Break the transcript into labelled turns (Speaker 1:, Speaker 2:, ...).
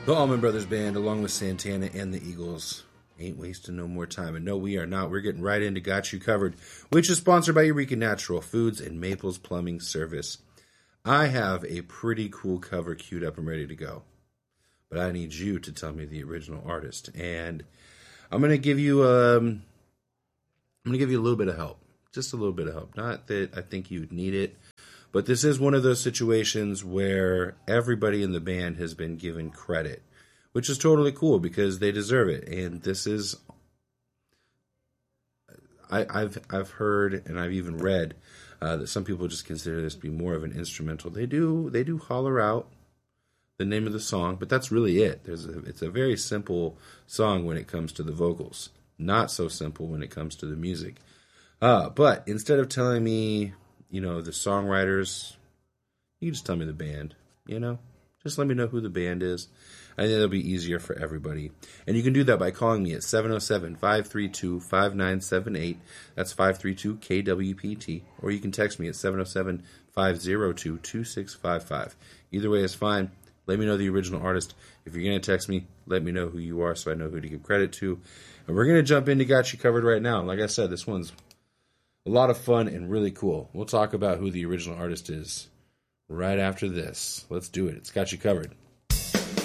Speaker 1: The Allman Brothers Band, along with Santana and the Eagles, ain't wasting no more time. And no, we are not. We're getting right into Got You Covered, which is sponsored by Eureka Natural Foods and Maples Plumbing Service. I have a pretty cool cover queued up and ready to go, but I need you to tell me the original artist. And I'm going to give you a little bit of help, just a little bit of help. Not that I think you'd need it, but this is one of those situations where everybody in the band has been given credit, which is totally cool because they deserve it. And this is, I've heard and I've even read that some people just consider this to be more of an instrumental. They do holler out the name of the song, but that's really it. It's a very simple song when it comes to the vocals. Not so simple when it comes to the music. But instead of telling me, the songwriters, you can just tell me the band, Just let me know who the band is. I think that'll be easier for everybody. And you can do that by calling me at 707-532-5978. That's 532-KWPT. Or you can text me at 707-502-2655. Either way is fine. Let me know the original artist. If you're going to text me, let me know who you are so I know who to give credit to. And we're going to jump into Got You Covered right now. Like I said, this one's a lot of fun and really cool. We'll talk about who the original artist is right after this. Let's do it. It's Got You Covered.